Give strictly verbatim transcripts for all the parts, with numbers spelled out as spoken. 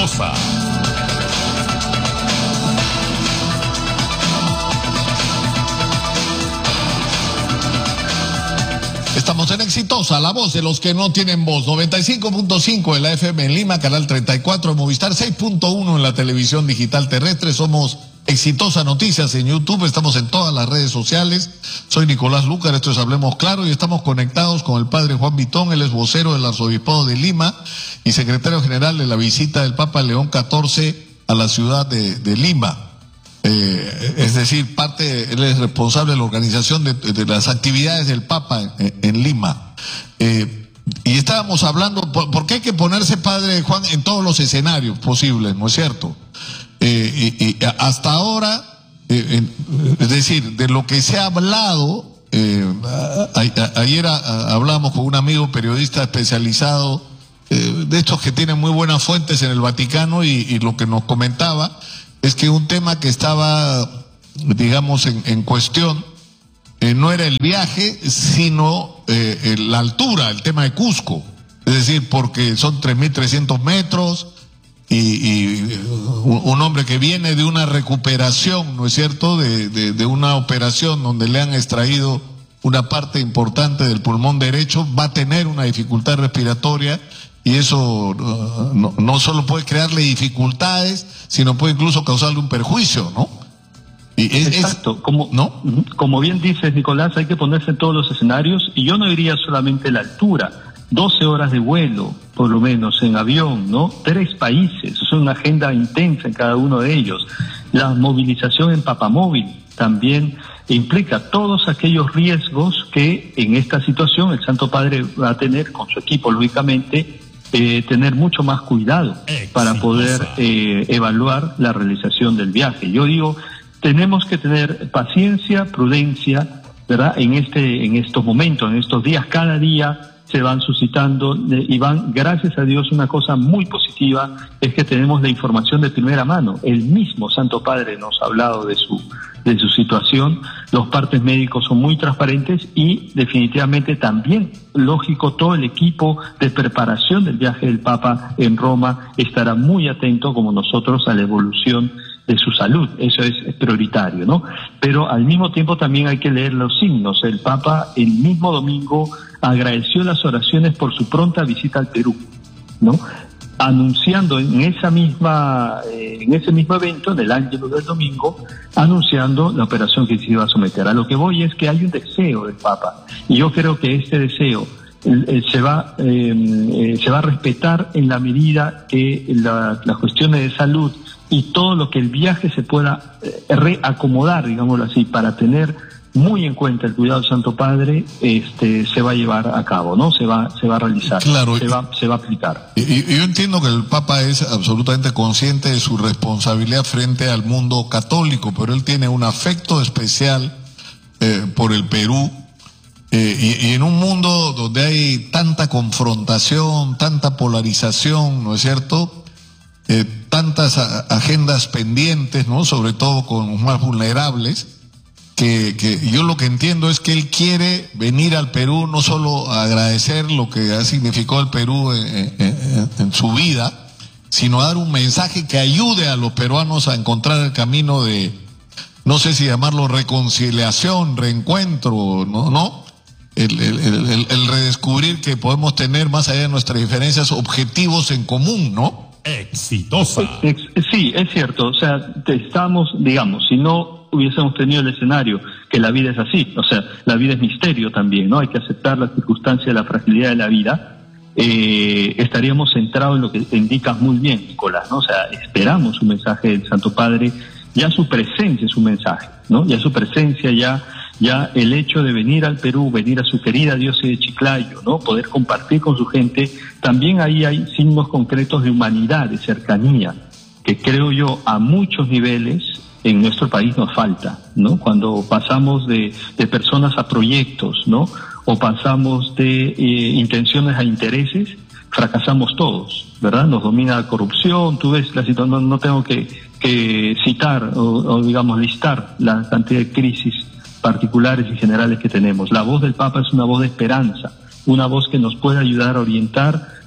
Exitosa. Estamos en Exitosa, la voz de los que no tienen voz. noventa y cinco punto cinco en la F M en Lima, canal treinta y cuatro en Movistar, seis punto uno en la televisión digital terrestre. Somos Exitosa Noticias en YouTube, estamos en todas las redes sociales. Soy Nicolás Lúcar, esto es Hablemos Claro, y estamos conectados con el padre Juan Vitón. Él es vocero del Arzobispado de Lima y secretario general de la visita del Papa León catorce a la ciudad de, de Lima. Eh, es decir, parte, él es responsable de la organización de, de las actividades del Papa en, en Lima. Eh, y estábamos hablando, por, ¿por qué hay que ponerse, padre Juan, en todos los escenarios posibles, no es cierto? Eh, y, y hasta ahora, eh, eh, es decir, de lo que se ha hablado, eh, a, a, ayer a, hablábamos con un amigo periodista especializado, eh, de estos que tienen muy buenas fuentes en el Vaticano, y, y lo que nos comentaba es que un tema que estaba, digamos, en, en cuestión, eh, no era el viaje, sino eh, la altura, el tema de Cusco. Es decir, porque son tres mil trescientos metros y, y un, un hombre que viene de una recuperación, ¿no es cierto?, de, de, de una operación donde le han extraído una parte importante del pulmón derecho, va a tener una dificultad respiratoria. Y eso no, no solo puede crearle dificultades, sino puede incluso causarle un perjuicio, ¿no? Y es, Exacto, es, como, ¿no? como bien dices, Nicolás, hay que ponerse en todos los escenarios, y yo no diría solamente la altura, doce horas de vuelo, por lo menos, en avión, ¿no? Tres países, es una agenda intensa en cada uno de ellos. La movilización en Papamóvil también implica todos aquellos riesgos que en esta situación el Santo Padre va a tener con su equipo, lógicamente, Eh, tener mucho más cuidado para poder eh, evaluar la realización del viaje. Yo digo, tenemos que tener paciencia, prudencia, ¿verdad? En este, en estos momentos, en estos días, cada día se van suscitando eh, y van, gracias a Dios, una cosa muy positiva es que tenemos la información de primera mano. El mismo Santo Padre nos ha hablado de su de su situación, los partes médicos son muy transparentes y definitivamente también, lógico, todo el equipo de preparación del viaje del Papa en Roma estará muy atento, como nosotros, a la evolución de su salud. Eso es prioritario, ¿no? Pero al mismo tiempo también hay que leer los signos. El Papa el mismo domingo agradeció las oraciones por su pronta visita al Perú, ¿no? Anunciando en esa misma eh, en ese mismo evento del Ángelus del domingo, anunciando la operación que se iba a someter. A lo que voy es que hay un deseo del Papa, y yo creo que este deseo eh, se va eh, eh, se va a respetar en la medida que la, las cuestiones de salud y todo lo que el viaje se pueda eh, reacomodar, digámoslo así, para tener muy en cuenta el cuidado del Santo Padre, este, se va a llevar a cabo, ¿no? Se va, se va a realizar, claro, se va, se va a aplicar. Y, y yo entiendo que el Papa es absolutamente consciente de su responsabilidad frente al mundo católico, pero él tiene un afecto especial eh, por el Perú, eh, y, y en un mundo donde hay tanta confrontación, tanta polarización, ¿no es cierto?, eh, tantas a, agendas pendientes, ¿no?, sobre todo con los más vulnerables. Que, que yo lo que entiendo es que él quiere venir al Perú no solo a agradecer lo que ha significado el Perú en, en, en su vida, sino a dar un mensaje que ayude a los peruanos a encontrar el camino de, no sé si llamarlo reconciliación, reencuentro, ¿no? ¿No? El, el, el, el redescubrir que podemos tener, más allá de nuestras diferencias, objetivos en común, ¿no? Exitosa. Sí, es cierto. O sea, estamos, digamos, si no hubiésemos tenido el escenario, que la vida es así, o sea, la vida es misterio también, ¿no? Hay que aceptar las circunstancias de la fragilidad de la vida, eh, estaríamos centrados en lo que indicas muy bien, Nicolás, ¿no? O sea, esperamos un mensaje del Santo Padre, ya su presencia es un mensaje, ¿no? Ya su presencia, ya, ya el hecho de venir al Perú, venir a su querida diócesis de Chiclayo, ¿no? Poder compartir con su gente, también ahí hay signos concretos de humanidad, de cercanía, que creo yo a muchos niveles en nuestro país nos falta, ¿no? Cuando pasamos de, de personas a proyectos, ¿no? O pasamos de eh, intenciones a intereses, fracasamos todos, ¿verdad? Nos domina la corrupción, tú ves la situación, no, no tengo que, que citar o, o digamos listar la cantidad de crisis particulares y generales que tenemos. La voz del Papa es una voz de esperanza, una voz que nos puede ayudar a orientar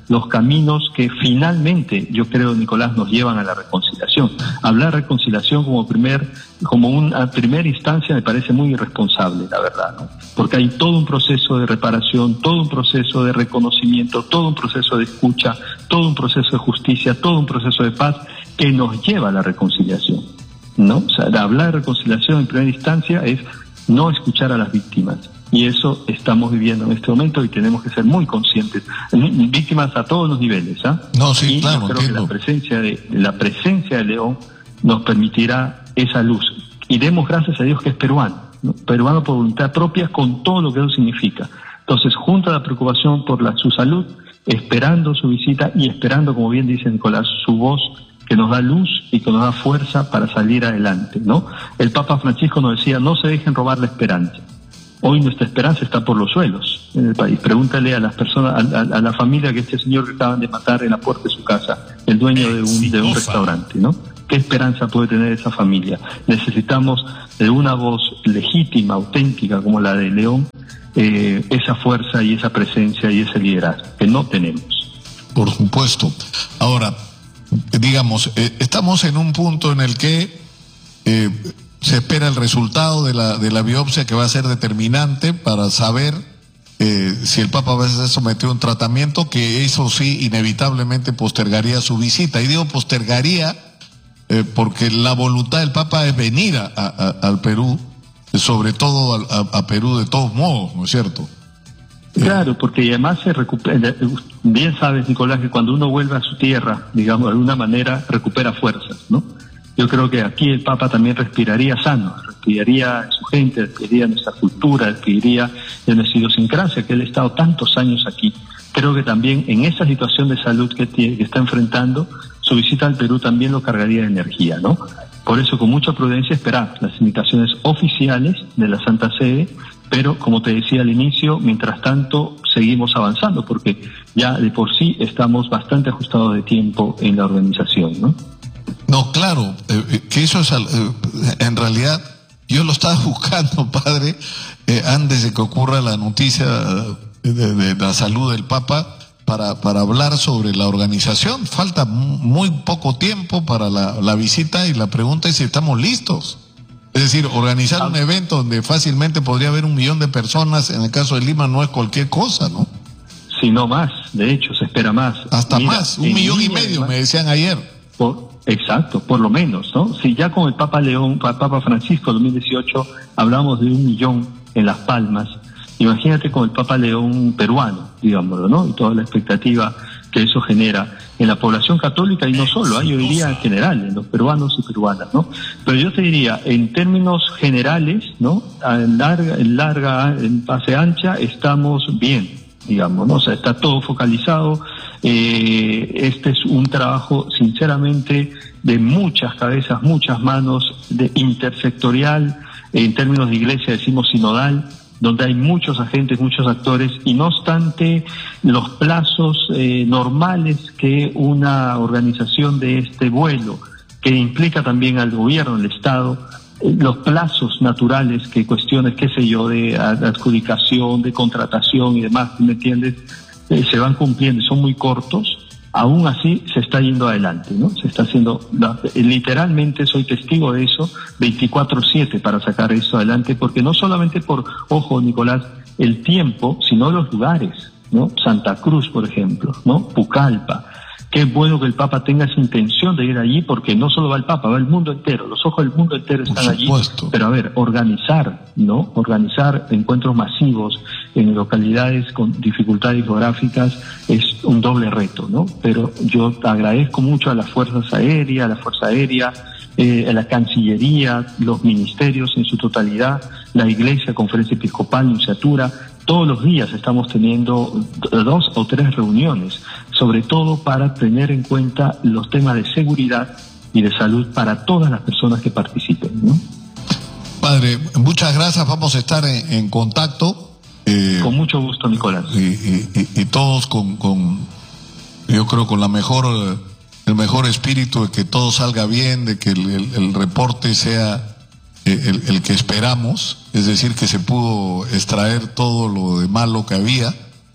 los caminos que finalmente, yo creo, Nicolás, nos llevan a la reconciliación. Hablar de reconciliación como primer, como una primera instancia me parece muy irresponsable, la verdad, ¿no? Porque hay todo un proceso de reparación, todo un proceso de reconocimiento, todo un proceso de escucha, todo un proceso de justicia, todo un proceso de paz que nos lleva a la reconciliación, ¿no? O sea, hablar de reconciliación en primera instancia es no escuchar a las víctimas. Y eso estamos viviendo en este momento y tenemos que ser muy conscientes. Víctimas a todos los niveles, ¿ah? No, sí, y claro, yo creo entiendo. que la presencia de la presencia de León nos permitirá esa luz. Y demos gracias a Dios que es peruano, ¿no? Peruano por voluntad propia, con todo lo que eso significa. Entonces, junto a la preocupación por la, su salud, esperando su visita y esperando, como bien dice Nicolás, su voz que nos da luz y que nos da fuerza para salir adelante, ¿no? El Papa Francisco nos decía, no se dejen robar la esperanza. Hoy nuestra esperanza está por los suelos en el país. Pregúntale a las personas, a, a, a la familia que este señor que acaban de matar en la puerta de su casa, el dueño de un, de un restaurante, ¿no? ¿Qué esperanza puede tener esa familia? Necesitamos de una voz legítima, auténtica como la de León, eh, esa fuerza y esa presencia y ese liderazgo que no tenemos. Por supuesto. Ahora, digamos, eh, estamos en un punto en el que eh, se espera el resultado de la, de la biopsia que va a ser determinante para saber eh, si el Papa va a ser sometido a un tratamiento que eso sí inevitablemente postergaría su visita. Y digo postergaría eh, porque la voluntad del Papa es venir a, a, al Perú, sobre todo a, a, a Perú de todos modos, ¿no es cierto? Claro, porque además se recupera, bien sabes, Nicolás, que cuando uno vuelve a su tierra, digamos, de alguna manera recupera fuerzas, ¿no? Yo creo que aquí el Papa también respiraría sano, respiraría su gente, respiraría nuestra cultura, respiraría de nuestra idiosincrasia, que él ha estado tantos años aquí. Creo que también en esa situación de salud que, tiene, que está enfrentando, su visita al Perú también lo cargaría de energía, ¿no? Por eso, con mucha prudencia, esperar las indicaciones oficiales de la Santa Sede, pero, como te decía al inicio, mientras tanto, seguimos avanzando, porque ya de por sí estamos bastante ajustados de tiempo en la organización, ¿no? No, claro, eh, que eso es, eh, en realidad, yo lo estaba buscando, padre, eh, antes de que ocurra la noticia de, de, de la salud del Papa, para, para hablar sobre la organización. Falta muy poco tiempo para la, la visita y la pregunta es si estamos listos. Es decir, organizar un evento donde fácilmente podría haber un millón de personas, en el caso de Lima no es cualquier cosa, ¿no? Si no más, de hecho, se espera más. Hasta Mira, más, un millón y medio, además, me decían ayer. Por, exacto, por lo menos, ¿no? Si ya con el Papa León, Papa Francisco dos mil dieciocho hablamos de un millón en Las Palmas, imagínate con el Papa León peruano, digámoslo, ¿no? Y toda la expectativa que eso genera en la población católica y no solo, ¿eh? Yo diría en general, en los peruanos y peruanas, ¿no? Pero yo te diría, en términos generales, ¿no? En larga, en larga, en pase ancha, estamos bien, digamos, ¿no? O sea, está todo focalizado. Eh, este es un trabajo, sinceramente, de muchas cabezas, muchas manos, de intersectorial, en términos de iglesia decimos sinodal, donde hay muchos agentes, muchos actores, y no obstante los plazos eh, normales que una organización de este vuelo, que implica también al gobierno, al Estado, eh, los plazos naturales, que cuestiones, qué sé yo, de adjudicación, de contratación y demás, ¿me entiendes?, eh, se van cumpliendo, son muy cortos. Aún así se está yendo adelante, ¿no? Se está haciendo, literalmente soy testigo de eso, veinticuatro siete para sacar eso adelante, porque no solamente por, ojo, Nicolás, el tiempo, sino los lugares, ¿no? Santa Cruz, por ejemplo, ¿no? Pucallpa. Qué bueno que el Papa tenga esa intención de ir allí, porque no solo va el Papa, va el mundo entero, los ojos del mundo entero están allí. Pero a ver, organizar, ¿no? Organizar encuentros masivos en localidades con dificultades geográficas es un doble reto, ¿no? Pero yo agradezco mucho a las fuerzas aéreas, a la Fuerza Aérea, eh, a la Cancillería, los ministerios en su totalidad, la Iglesia, Conferencia Episcopal, Nunciatura. Todos los días estamos teniendo dos o tres reuniones, sobre todo para tener en cuenta los temas de seguridad y de salud para todas las personas que participen, ¿no? Padre, muchas gracias, vamos a estar en, en contacto. Eh, con mucho gusto, Nicolás. Y, y, y todos con, con, yo creo, con la mejor, el mejor espíritu de que todo salga bien, de que el, el, el reporte sea el, el que esperamos, es decir, que se pudo extraer todo lo de malo que había,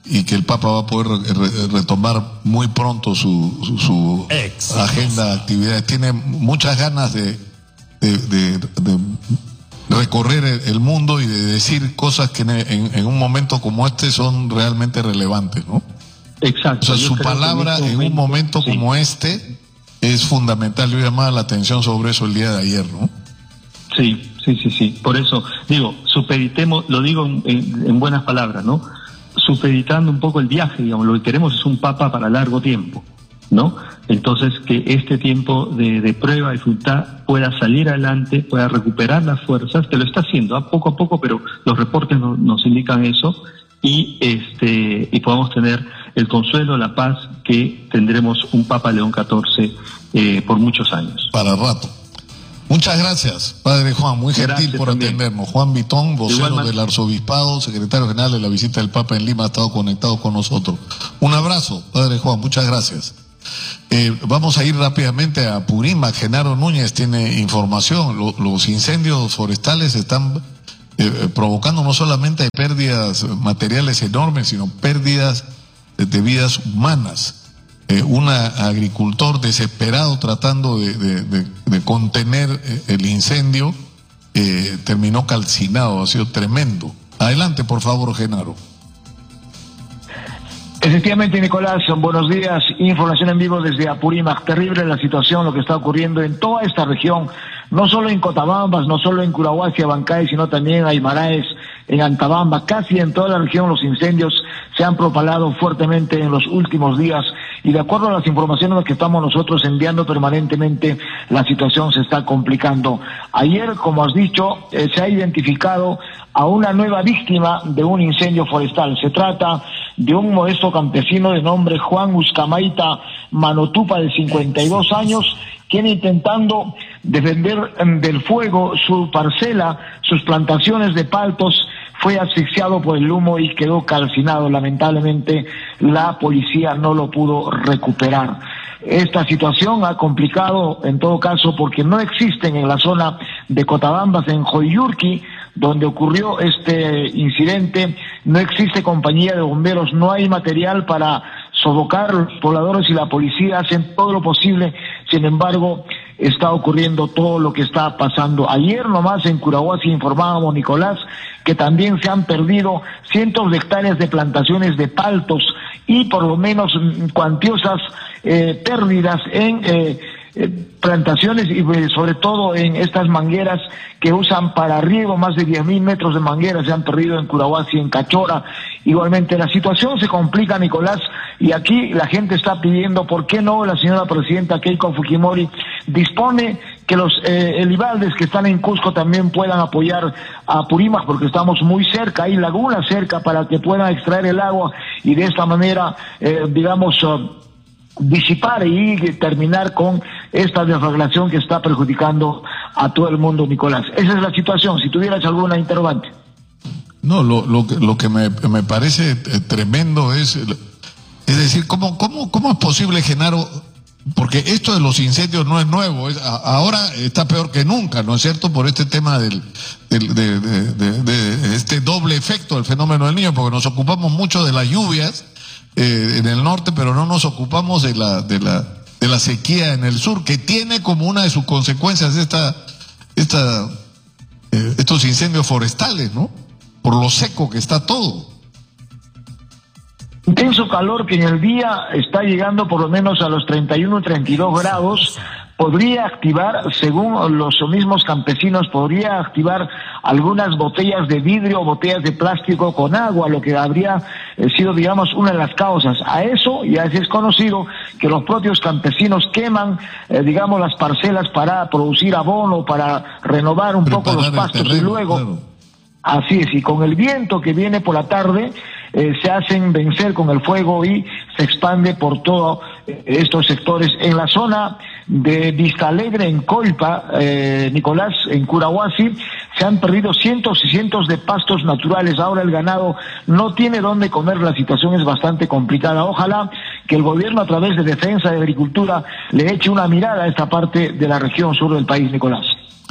y que el Papa va a poder re retomar muy pronto su, su, su agenda de actividades. Tiene muchas ganas de, de, de, de recorrer el mundo y de decir cosas que en, en, en un momento como este son realmente relevantes, ¿no? Exacto. O sea, su palabra en, este momento, en un momento sí. como este es fundamental. Yo llamaba la atención sobre eso el día de ayer, ¿no? Sí, sí, sí, sí. Por eso, digo, supeditemos, lo digo en, en, en buenas palabras, ¿no? Supeditando un poco el viaje, digamos, lo que queremos es un Papa para largo tiempo, ¿no? Entonces, que este tiempo de, de prueba, de dificultad, pueda salir adelante, pueda recuperar las fuerzas, que lo está haciendo, ¿eh? poco a poco, pero los reportes no, nos indican eso, y este y podamos tener el consuelo, la paz, que tendremos un Papa León catorce eh, por muchos años. Para rato. Muchas gracias, Padre Juan, muy gentil gracias por también. atendernos. Juan Vitón, vocero Igual, del Arzobispado, secretario general de la visita del Papa en Lima, ha estado conectado con nosotros. Un abrazo, Padre Juan, muchas gracias. Eh, vamos a ir rápidamente a Purímac. Genaro Núñez tiene información. Lo, los incendios forestales están eh, provocando no solamente pérdidas materiales enormes, sino pérdidas de, de vidas humanas. Eh, un agricultor desesperado tratando de, de, de, de contener el incendio eh, terminó calcinado, ha sido tremendo. Adelante, por favor, Genaro. Efectivamente, Nicolás, buenos días. Información en vivo desde Apurímac. Terrible la situación, lo que está ocurriendo en toda esta región, no solo en Cotabambas, no solo en Curahuasi, Abancay, sino también en Aymaraes, en Antabamba. Casi en toda la región los incendios se han propalado fuertemente en los últimos días, y de acuerdo a las informaciones que estamos nosotros enviando permanentemente, la situación se está complicando. Ayer, como has dicho, eh, se ha identificado a una nueva víctima de un incendio forestal. Se trata de un modesto campesino de nombre Juan Uscamaita Manotupa, de cincuenta y dos años, quien, intentando defender del fuego su parcela, sus plantaciones de paltos, fue asfixiado por el humo y quedó calcinado. Lamentablemente, la policía no lo pudo recuperar. Esta situación ha complicado, en todo caso, porque no existen en la zona de Cotabambas, en Joyurqui, donde ocurrió este incidente, no existe compañía de bomberos, no hay material para sofocar. Los pobladores y la policía hacen todo lo posible, sin embargo, está ocurriendo todo lo que está pasando. Ayer nomás en Curahuasi informábamos, Nicolás, que también se han perdido cientos de hectáreas de plantaciones de paltos y por lo menos cuantiosas eh, pérdidas en eh, eh, plantaciones y eh, sobre todo en estas mangueras que usan para riego. Más de diez mil metros de mangueras se han perdido en Curahuasi, en Cachora. Igualmente la situación se complica, Nicolás, y aquí la gente está pidiendo por qué no la señora presidenta Keiko Fujimori dispone que los eh, elibaldes que están en Cusco también puedan apoyar a Purímac, porque estamos muy cerca, hay lagunas cerca para que puedan extraer el agua y de esta manera, eh, digamos, uh, disipar y terminar con esta desregulación que está perjudicando a todo el mundo, Nicolás. Esa es la situación. Si tuvieras alguna interrogante. No, lo, lo, lo que me, me parece tremendo es, es decir, ¿cómo, cómo, cómo es posible, Genaro? Porque esto de los incendios no es nuevo, es, a, ahora está peor que nunca, ¿no es cierto? Por este tema del, del de, de, de, de este doble efecto del fenómeno del Niño, porque nos ocupamos mucho de las lluvias eh, en el norte, pero no nos ocupamos de la, de la, de la sequía en el sur, que tiene como una de sus consecuencias esta, esta, eh, estos incendios forestales, ¿no? Por lo seco que está todo. Intenso calor que en el día está llegando por lo menos a los treinta y uno, treinta y dos grados, podría activar, según los mismos campesinos, podría activar algunas botellas de vidrio o botellas de plástico con agua, lo que habría sido, digamos, una de las causas. A eso ya es conocido que los propios campesinos queman, eh, digamos, las parcelas para producir abono, para renovar un poco los pastos terreno, y luego... Claro. Así es, y con el viento que viene por la tarde, eh, se hacen vencer con el fuego y se expande por todos eh, estos sectores. En la zona de Vista Alegre, en Colpa, eh, Nicolás, en Curahuasi, se han perdido cientos y cientos de pastos naturales. Ahora el ganado no tiene dónde comer, la situación es bastante complicada. Ojalá que el gobierno, a través de Defensa de Agricultura, le eche una mirada a esta parte de la región sur del país, Nicolás.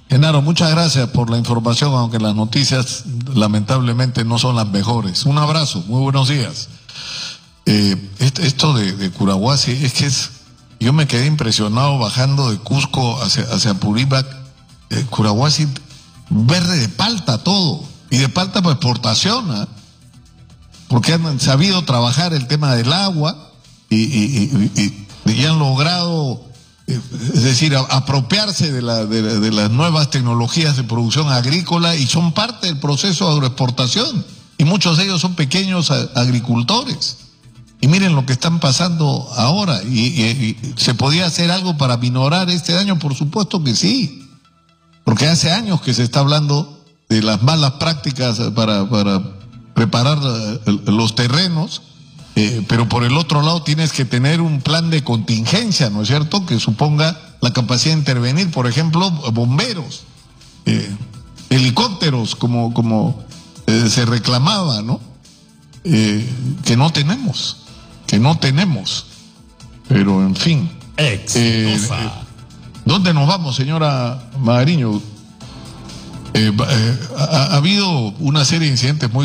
Genaro, muchas gracias por la información, aunque las noticias lamentablemente no son las mejores. Un abrazo, muy buenos días. Eh, esto de, de Curahuasi, es que es, yo me quedé impresionado bajando de Cusco hacia, hacia Apurímac. Eh, Curahuasi, verde de palta todo, y de palta por exportación, ¿eh? Porque han sabido trabajar el tema del agua y, y, y, y, y han logrado, eh, es decir, a, apropiarse de, la, de, de las nuevas tecnologías de producción agrícola y son parte del proceso de agroexportación. Y muchos de ellos son pequeños a, agricultores. Y miren lo que están pasando ahora. Y, y, y ¿se podía hacer algo para minorar este daño? Por supuesto que sí. Porque hace años que se está hablando de las malas prácticas para, para preparar los terrenos, eh, pero por el otro lado tienes que tener un plan de contingencia, ¿no es cierto?, que suponga la capacidad de intervenir, por ejemplo, bomberos, eh, helicópteros, como, como eh, se reclamaba, ¿no? Eh, que no tenemos, que no tenemos, pero en fin. Exitosa. Eh, ¿Dónde nos vamos, señora Magariño? Eh, eh, ha, ha habido una serie de incidentes muy